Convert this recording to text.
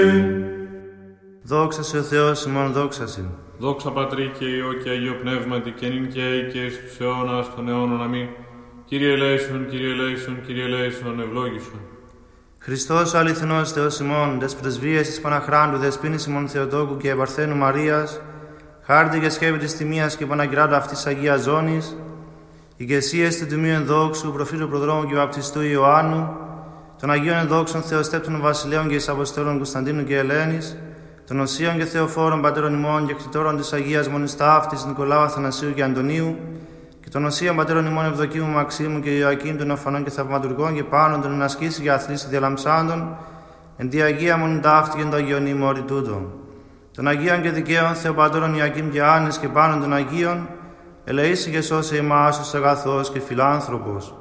Δόξα σε ο Θεός ημών, δόξα σε. Δόξα Πατρί και Υιό και Αγίο Πνεύματι και νυν και αεί και εις τους αιώνας των αιώνων. Αμήν. Κύριε ελέησον, Κύριε ελέησον, Κύριε ελέησον, ευλόγησον. Χριστός ο αληθινός Θεός ημών, τες πρεσβείες της Παναχράντου, δεσποίνης ημών Θεοτόκου και Επαρθένου Μαρίας, χάρτη και σκεύη της τιμίας και Παναγυράτου αυτής Αγίας Ζώνης, ηγεσίες του Τιμίου Ενδόξου, προφήτου Προδρόμου και Βαπτιστού Ιωάννου, των Αγίων Ενδόξων Θεοστέπτων Βασιλέων και εις Αποστόλων Κωνσταντίνου και Ελένης, των Οσίων και Θεοφόρων Πατέρων ημών και κτητόρων της Αγίας Μονής Ταύτης Νικολάου, Αθανασίου και Αντωνίου, και των Οσίων Πατέρων ημών Ευδοκίμου, Μαξίμου και Ιωακήμ των Οφανών και Θαυματουργών και Πάνων των Ενασκήσει και Αθλήσει Διαλαμψάντων, εν τη Αγία Μονή Ταύτη και εν το Αγίον ημόρι τούτο. Των Αγίων και Δικαίων Θεοπατώρων Ιωακήμ και Άννης και Πάνων των Αγίων, ελεήσει και σώσε ημάς ως αγαθός και φιλάνθρωπος.